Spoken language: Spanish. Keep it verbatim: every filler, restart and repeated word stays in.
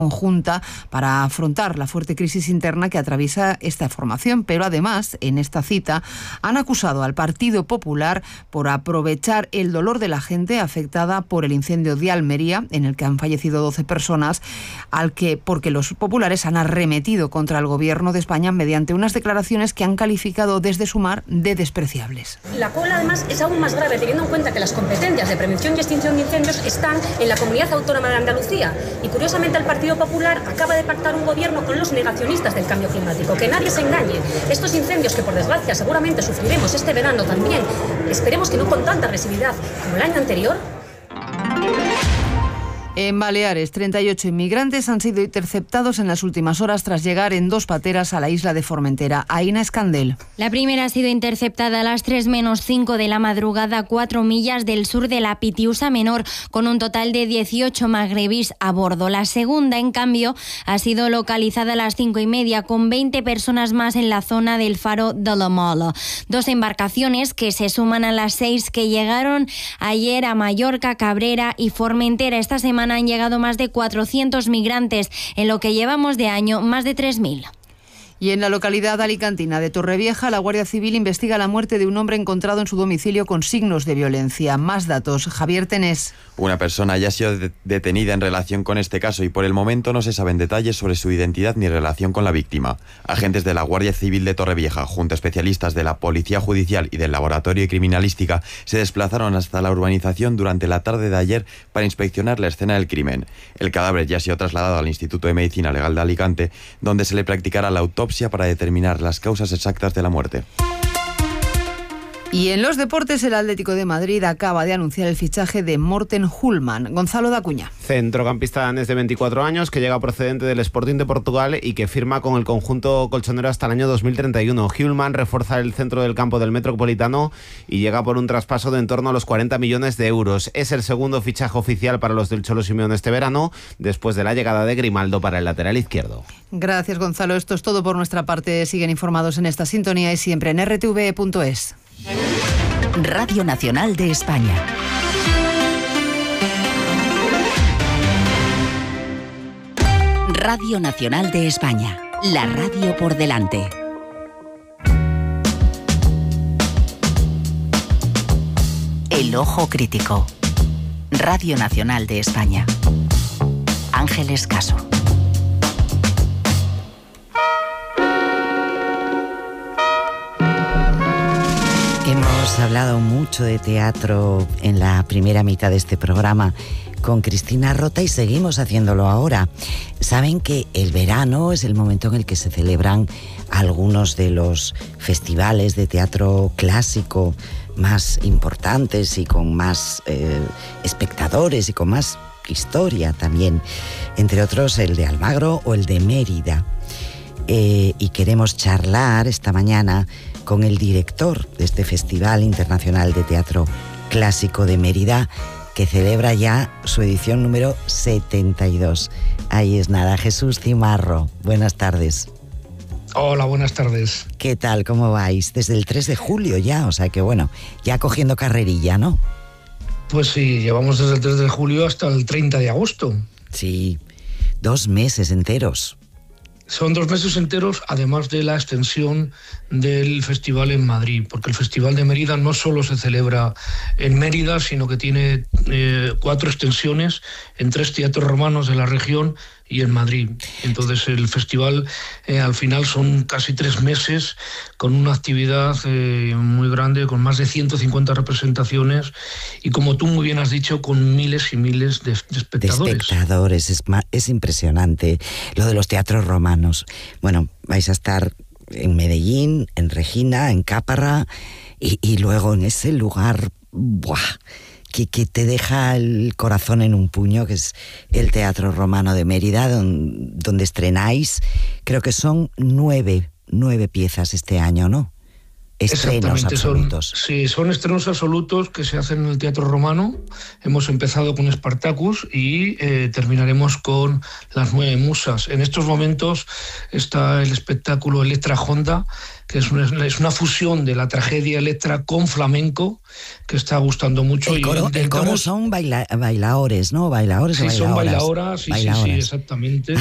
conjunta para afrontar la fuerte crisis interna que atraviesa esta formación, pero además en esta cita han acusado al Partido Popular por aprovechar el dolor de la gente afectada por el incendio de Almería, en el que han fallecido doce personas, al que porque los populares han arremetido contra el gobierno de España mediante unas declaraciones que han calificado desde Sumar de despreciables. La cola además es aún más grave teniendo en cuenta que las competencias de prevención y extinción de incendios están en la Comunidad Autónoma de Andalucía y curiosamente el Partido Popular acaba de pactar un gobierno con los negacionistas del cambio climático. Que nadie se engañe. Estos incendios que por desgracia seguramente sufriremos este verano también, esperemos que no con tanta agresividad como el año anterior. En Baleares, treinta y ocho inmigrantes han sido interceptados en las últimas horas tras llegar en dos pateras a la isla de Formentera. Aina Escandel. La primera ha sido interceptada a las tres menos cinco de la madrugada a cuatro millas del sur de la Pitiusa Menor, con un total de dieciocho magrebís a bordo. La segunda, en cambio, ha sido localizada a las cinco y media, con veinte personas más en la zona del faro de la Mola. Dos embarcaciones que se suman a las seis que llegaron ayer a Mallorca, Cabrera y Formentera. Esta semana han llegado más de cuatrocientos migrantes, en lo que llevamos de año más de tres mil. Y en la localidad alicantina de Torrevieja, la Guardia Civil investiga la muerte de un hombre encontrado en su domicilio con signos de violencia. Más datos, Javier Tenés. Una persona ya ha sido de- detenida en relación con este caso y por el momento no se saben detalles sobre su identidad ni relación con la víctima. Agentes de la Guardia Civil de Torrevieja, junto a especialistas de la Policía Judicial y del Laboratorio de Criminalística, se desplazaron hasta la urbanización durante la tarde de ayer para inspeccionar la escena del crimen. El cadáver ya ha sido trasladado al Instituto de Medicina Legal de Alicante, donde se le practicará la autopsia para determinar las causas exactas de la muerte. Y en los deportes, el Atlético de Madrid acaba de anunciar el fichaje de Morten Hulman. Gonzalo Dacuña. Centrocampista danés de veinticuatro años que llega procedente del Sporting de Portugal y que firma con el conjunto colchonero hasta el año dos mil treinta y uno. Hulman refuerza el centro del campo del Metropolitano y llega por un traspaso de en torno a los cuarenta millones de euros. Es el segundo fichaje oficial para los del Cholo Simeone este verano, después de la llegada de Grimaldo para el lateral izquierdo. Gracias, Gonzalo. Esto es todo por nuestra parte. Siguen informados en esta sintonía y siempre en erre te ve punto es. Radio Nacional de España. Radio Nacional de España. La radio por delante. El ojo crítico. Radio Nacional de España. Ángeles Caso. Hemos hablado mucho de teatro en la primera mitad de este programa con Cristina Rota y seguimos haciéndolo ahora. Saben que el verano es el momento en el que se celebran algunos de los festivales de teatro clásico más importantes y con más eh, espectadores y con más historia también, entre otros el de Almagro o el de Mérida. Eh, y queremos charlar esta mañana con el director de este Festival Internacional de Teatro Clásico de Mérida, que celebra ya su edición número setenta y dos. Ahí es nada, Jesús Cimarro. Buenas tardes. Hola, buenas tardes. ¿Qué tal? ¿Cómo vais? Desde el tres de julio ya, o sea que bueno, ya cogiendo carrerilla, ¿no? Pues sí, llevamos desde el tres de julio hasta el treinta de agosto. Sí, dos meses enteros. Son dos meses enteros, además de la extensión del festival en Madrid, porque el Festival de Mérida no solo se celebra en Mérida, sino que tiene eh, cuatro extensiones en tres teatros romanos de la región y en Madrid. Entonces el festival eh, al final son casi tres meses con una actividad eh, muy grande, con más de ciento cincuenta representaciones y, como tú muy bien has dicho, con miles y miles de, de espectadores. De espectadores, es, es impresionante lo de los teatros romanos. Bueno, vais a estar en Medellín, en Regina, en Caparra y, y luego en ese lugar ¡buah!, que, que te deja el corazón en un puño, que es el Teatro Romano de Mérida, donde, donde estrenáis, creo que son nueve, nueve piezas este año, ¿no? estrenos absolutos. Son, sí, son estrenos absolutos que se hacen en el Teatro Romano. Hemos empezado con Spartacus y eh, terminaremos con Las Nueve Musas. En estos momentos está el espectáculo Electra Honda, que es una, es una fusión de la tragedia Electra con flamenco, que está gustando mucho. El coro, y el coro son baila, bailaores, ¿no? Bailaores sí, o bailaoras. son bailaoras, sí, bailaoras. sí, sí, exactamente.